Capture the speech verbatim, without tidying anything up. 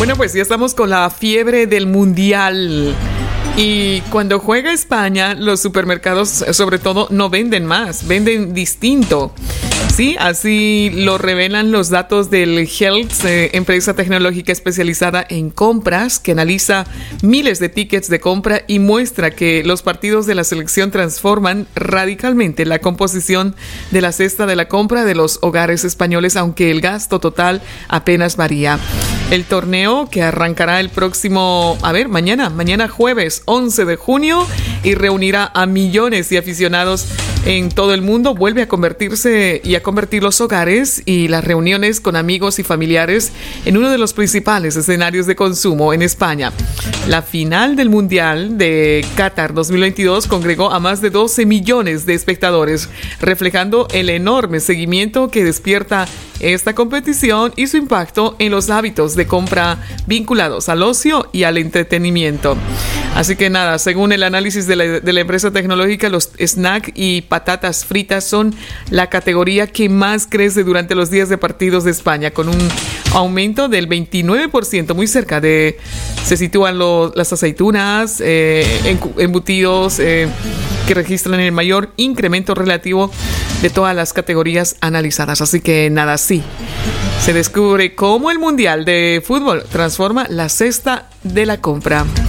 Bueno, pues ya estamos con la fiebre del mundial. Y cuando juega España, los supermercados, sobre todo, no venden más, venden distinto. Sí, así lo revelan los datos del Health, eh, empresa tecnológica especializada en compras, que analiza miles de tickets de compra y muestra que los partidos de la selección transforman radicalmente la composición de la cesta de la compra de los hogares españoles, aunque el gasto total apenas varía. El torneo, que arrancará el próximo, a ver, mañana, mañana jueves once de junio, y reunirá a millones de aficionados en todo el mundo, vuelve a convertirse y a convertir los hogares y las reuniones con amigos y familiares en uno de los principales escenarios de consumo en España. La final del Mundial de Qatar dos mil veintidós congregó a más de doce millones de espectadores, reflejando el enorme seguimiento que despierta esta competición y su impacto en los hábitos de compra vinculados al ocio y al entretenimiento. Así que nada, según el análisis de la, de la empresa tecnológica, los snacks y patatas fritas son la categoría que más crece durante los días de partidos de España, con un aumento del veintinueve por ciento, muy cerca de, se sitúan los, las aceitunas, eh, embutidos, eh, que registran el mayor incremento relativo de todas las categorías analizadas. Así que nada, sí, se descubre cómo el Mundial de Fútbol transforma la cesta de la compra.